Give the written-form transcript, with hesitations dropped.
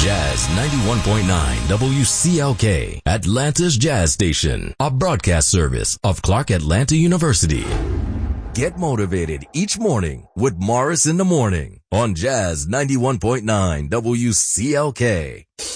Jazz 91.9 WCLK, Atlanta's Jazz Station, a broadcast service of Clark Atlanta University. Get motivated each morning with Morris in the Morning on Jazz 91.9 WCLK.